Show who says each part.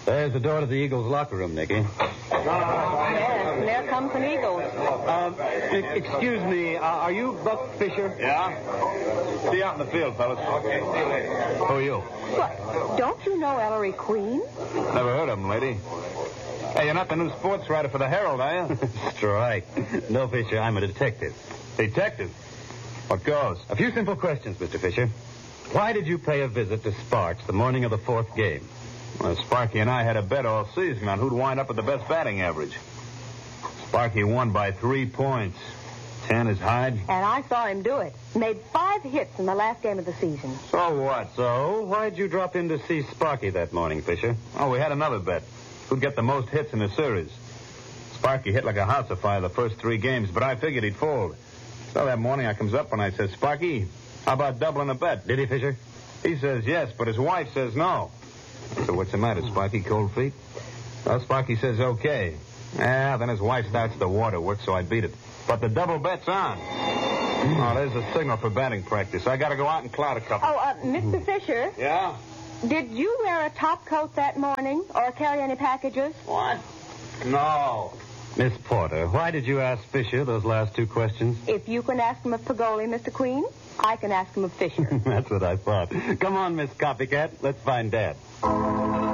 Speaker 1: There's the door to the Eagles' locker room, Nicky.
Speaker 2: Yes, and there comes some Eagles.
Speaker 1: Excuse me, are you Buck Fisher?
Speaker 3: Yeah? See you out in the field, fellas. Okay.
Speaker 1: Who are you?
Speaker 2: What? Don't you know Ellery Queen?
Speaker 3: Never heard of him, lady. Hey, you're not the new sports writer for the Herald, are you?
Speaker 1: Strike. No, Fisher, I'm a detective.
Speaker 3: Detective? What goes?
Speaker 1: A few simple questions, Mr. Fisher. Why did you pay a visit to Sparks the morning of the 4th game?
Speaker 3: Well, Sparky and I had a bet all season on who'd wind up with the best batting average. Sparky won by 3 points. 10 is Hyde.
Speaker 2: And I saw him do it. Made 5 hits in the last game of the season.
Speaker 3: So what?
Speaker 1: So, why'd you drop in to see Sparky that morning, Fisher?
Speaker 3: Oh, we had another bet. Who'd get the most hits in the series? Sparky hit like a house afire the first 3 games, but I figured he'd fold. So that morning I comes up and I says, Sparky, how about doubling the bet?
Speaker 1: Did he, Fisher?
Speaker 3: He says yes, but his wife says no. So what's the matter, Sparky? Cold feet? Well, Sparky says okay. Yeah, then his wife starts the waterwork, so I beat it. But the double bet's on. Oh, there's a signal for batting practice. I got to go out and clout a couple.
Speaker 2: Oh, Mr. Fisher.
Speaker 3: Yeah?
Speaker 2: Did you wear a top coat that morning or carry any packages?
Speaker 3: What? No.
Speaker 1: Miss Porter, why did you ask Fisher those last 2 questions?
Speaker 2: If you can ask him of Pagoli, Mr. Queen, I can ask him of Fisher.
Speaker 1: That's what I thought. Come on, Miss Copycat. Let's find Dad.